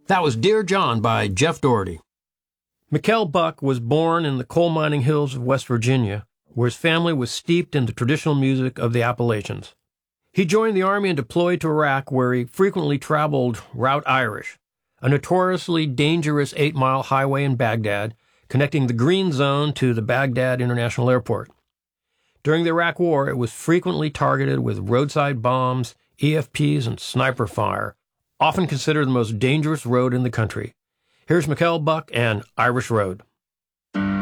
That was Dear John by Jeff Doherty. Mikell Buck was born in the coal mining hills of West Virginia, where his family was steeped in the traditional music of the Appalachians. He joined the Army and deployed to Iraq, where he frequently traveled Route Irish, a notoriously dangerous 8-mile highway in Baghdad, connecting the Green Zone to the Baghdad International Airport. During the Iraq War, it was frequently targeted with roadside bombs, EFPs, and sniper fire, often considered the most dangerous road in the country. Here's Mikell Buck and Irish Road.